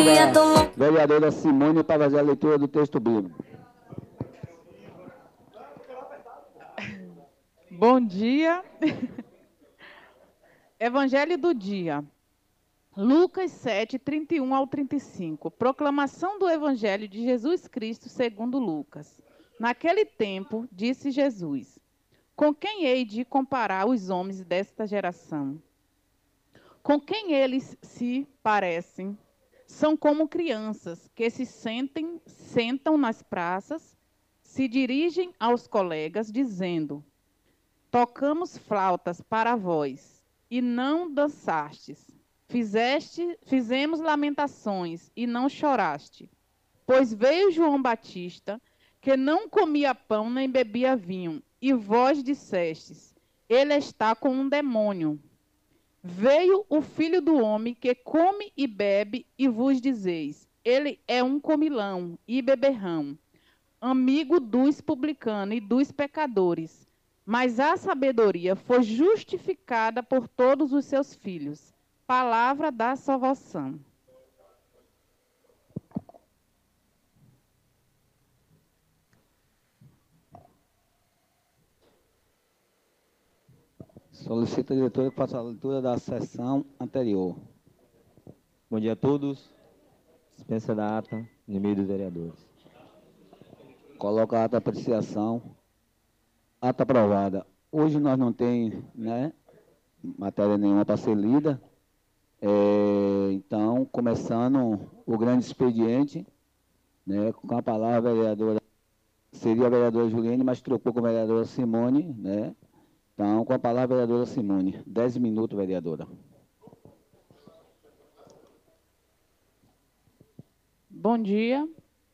vereadora Simone para fazer a leitura do texto bíblico. Bom dia. Evangelho do dia. Lucas 7, 31 ao 35. Proclamação do Evangelho de Jesus Cristo segundo Lucas. Naquele tempo, disse Jesus: com quem hei de comparar os homens desta geração? Com quem eles se parecem? São como crianças que sentam nas praças, se dirigem aos colegas, dizendo: tocamos flautas para vós, e não dançastes. Fizemos lamentações, e não choraste. Pois veio João Batista, que não comia pão nem bebia vinho, e vós dissestes: ele está com um demônio. Veio o Filho do Homem, que come e bebe, e vos dizeis: ele é um comilão e beberrão, amigo dos publicanos e dos pecadores. Mas a sabedoria foi justificada por todos os seus filhos. Palavra da salvação. Solicito a diretora que faça a leitura da sessão anterior. Bom dia a todos. Dispensa da ata, em e-mail dos vereadores. Coloca a ata de apreciação. Ata aprovada. Hoje nós não temos, né, matéria nenhuma para ser lida. Então, começando o grande expediente, né, com a palavra a vereadora, seria a vereadora Juliane, mas trocou com a vereadora Simone, né? Então, com a palavra a vereadora Simone. 10 minutos, vereadora. Bom dia.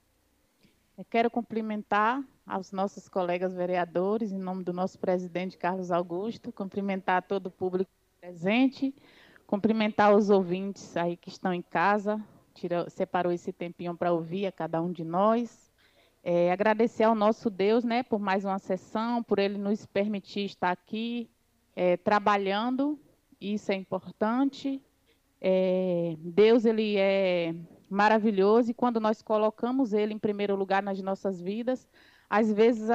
Eu quero cumprimentar aos nossos colegas vereadores, em nome do nosso presidente Carlos Augusto, cumprimentar todo o público presente, cumprimentar os ouvintes aí que estão em casa, separou esse tempinho para ouvir a cada um de nós. Agradecer ao nosso Deus, né, por mais uma sessão, por Ele nos permitir estar aqui trabalhando, isso é importante. Deus, Ele é maravilhoso, e quando nós colocamos Ele em primeiro lugar nas nossas vidas, às vezes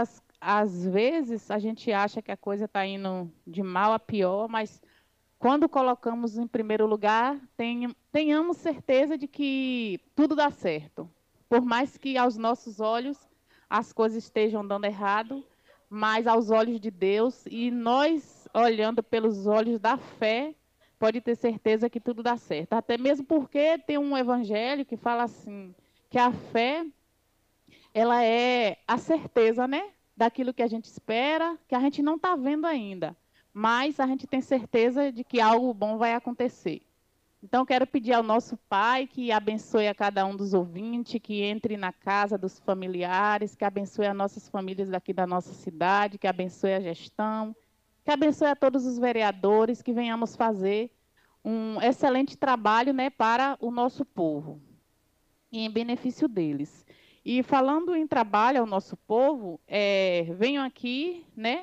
a gente acha que a coisa está indo de mal a pior, mas quando colocamos em primeiro lugar, tenhamos certeza de que tudo dá certo. Por mais que aos nossos olhos as coisas estejam dando errado, mas aos olhos de Deus, e nós olhando pelos olhos da fé, pode ter certeza que tudo dá certo. Até mesmo porque tem um evangelho que fala assim, que a fé, ela é a certeza, né, daquilo que a gente espera, que a gente não está vendo ainda, mas a gente tem certeza de que algo bom vai acontecer. Então, quero pedir ao nosso Pai que abençoe a cada um dos ouvintes, que entre na casa dos familiares, que abençoe as nossas famílias daqui da nossa cidade, que abençoe a gestão, que abençoe a todos os vereadores, que venhamos fazer um excelente trabalho, né, para o nosso povo e em benefício deles. E falando em trabalho ao nosso povo, venho aqui, né,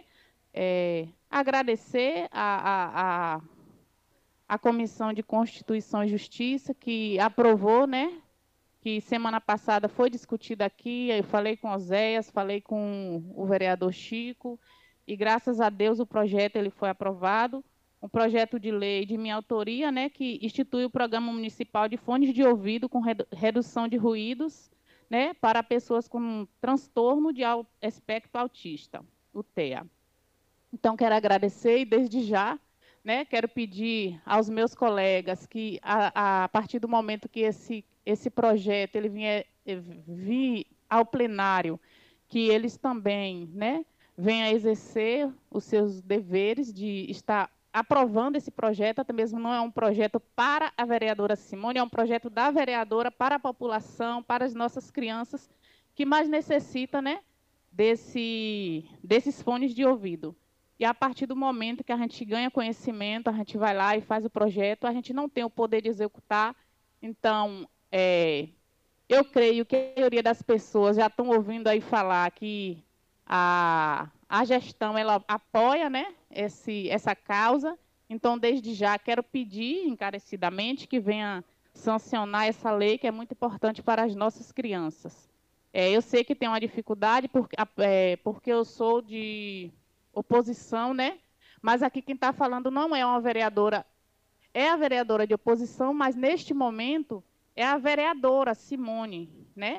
agradecer a Comissão de Constituição e Justiça, que aprovou, né, que semana passada foi discutida aqui, eu falei com Oséias, falei com o vereador Chico, e graças a Deus o projeto ele foi aprovado, um projeto de lei de minha autoria, né, que institui o Programa Municipal de Fones de Ouvido com redução de ruídos, né, para pessoas com transtorno de espectro autista, o TEA. Então, quero agradecer e, desde já, né, quero pedir aos meus colegas que, a partir do momento que esse projeto ele vir ao plenário, que eles também, né, venham a exercer os seus deveres de estar aprovando esse projeto, até mesmo não é um projeto para a vereadora Simone, é um projeto da vereadora para a população, para as nossas crianças, que mais necessita, né, desses fones de ouvido. E a partir do momento que a gente ganha conhecimento, a gente vai lá e faz o projeto, a gente não tem o poder de executar. Então, eu creio que a maioria das pessoas já estão ouvindo aí falar que a gestão ela apoia, né, essa causa. Então, desde já, quero pedir encarecidamente que venha sancionar essa lei, que é muito importante para as nossas crianças. Eu sei que tem uma dificuldade, porque eu sou de oposição, né? Mas aqui quem está falando não é uma vereadora, é a vereadora de oposição, mas neste momento é a vereadora Simone, né?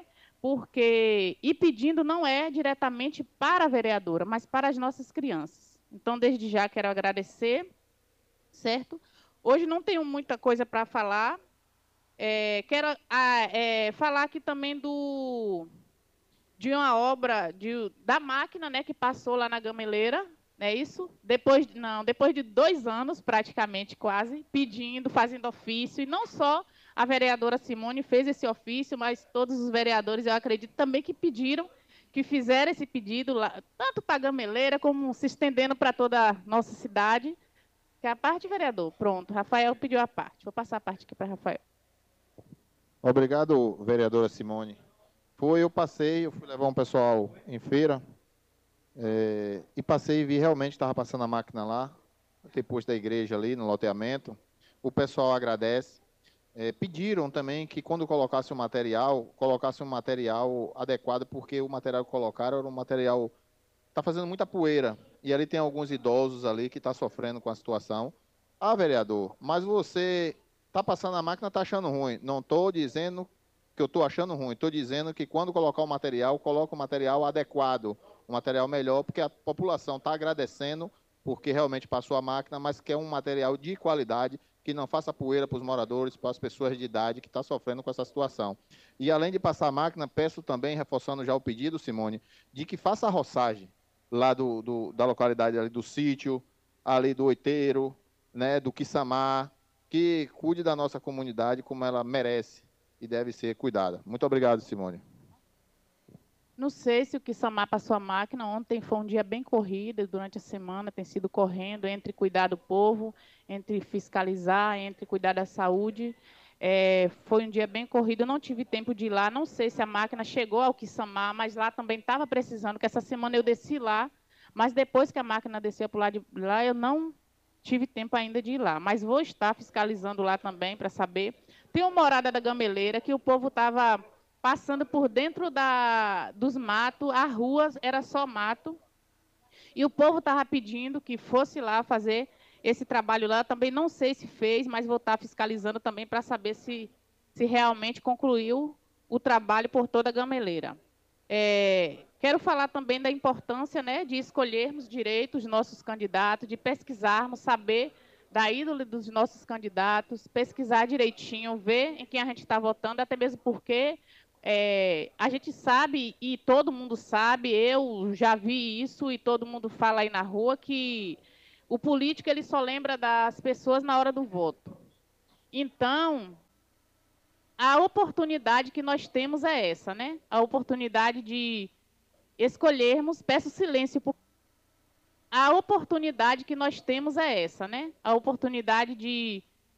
E pedindo não é diretamente para a vereadora, mas para as nossas crianças. Então, desde já, quero agradecer, certo? Hoje não tenho muita coisa para falar. Quero falar aqui também de uma obra da máquina, né, que passou lá na Gameleira, não é isso? Depois de 2 anos, praticamente, quase, pedindo, fazendo ofício, e não só a vereadora Simone fez esse ofício, mas todos os vereadores, eu acredito, também que pediram, que fizeram esse pedido, lá, tanto para a Gameleira, como se estendendo para toda a nossa cidade. Que é a parte, vereador. Pronto, Rafael pediu a parte. Vou passar a parte aqui para Rafael. Obrigado, vereadora Simone. Eu fui levar um pessoal em feira, e passei e vi realmente, estava passando a máquina lá, depois da igreja ali, no loteamento. O pessoal agradece. Pediram também que quando colocasse um material adequado, porque o material que colocaram era um material está fazendo muita poeira, e ali tem alguns idosos ali que estão sofrendo com a situação. Ah, vereador, mas você está passando a máquina, está achando ruim. Não estou dizendo que eu estou achando ruim, estou dizendo que quando colocar o material, coloca o material adequado, um material melhor, porque a população está agradecendo, porque realmente passou a máquina, mas quer um material de qualidade, que não faça poeira para os moradores, para as pessoas de idade que estão sofrendo com essa situação. E além de passar a máquina, peço também, reforçando já o pedido, Simone, de que faça a roçagem lá da localidade ali do sítio, ali do Oiteiro, né, do Quissamá, que cuide da nossa comunidade como ela merece e deve ser cuidada. Muito obrigado, Simone. Não sei se o Quissamá passou a máquina. Ontem foi um dia bem corrido, durante a semana tem sido correndo, entre cuidar do povo, entre fiscalizar, entre cuidar da saúde. Foi um dia bem corrido, eu não tive tempo de ir lá, não sei se a máquina chegou ao Quissamá, mas lá também estava precisando, que essa semana eu desci lá, mas depois que a máquina desceu para o lado de lá, eu não tive tempo ainda de ir lá, mas vou estar fiscalizando lá também para saber. Tem uma morada da Gameleira que o povo estava passando por dentro dos matos, a rua era só mato, e o povo estava pedindo que fosse lá fazer esse trabalho lá. Também não sei se fez, mas vou estar fiscalizando também para saber se realmente concluiu o trabalho por toda a Gameleira. Quero falar também da importância, né, de escolhermos direito os nossos candidatos, de pesquisarmos, saber da índole dos nossos candidatos, pesquisar direitinho, ver em quem a gente está votando, até mesmo porque a gente sabe, e todo mundo sabe, eu já vi isso, e todo mundo fala aí na rua, que o político ele só lembra das pessoas na hora do voto. Então, a oportunidade que nós temos é essa, né? A oportunidade de escolhermos, peço silêncio, a oportunidade que nós temos é essa, né? A oportunidade de